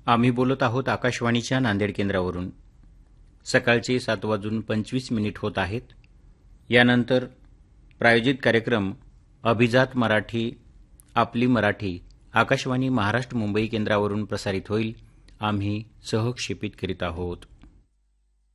आम्ही बोलत आहोत आकाशवाणीच्या नांदेड केंद्रावरून. सकाळचे 7:25 होत आहेत. यानंतर प्रायोजित कार्यक्रम अभिजात मराठी, आपली मराठी आकाशवाणी महाराष्ट्र मुंबई केंद्रावरून प्रसारित होईल. आम्ही सहक्षेपित करीत आहोत.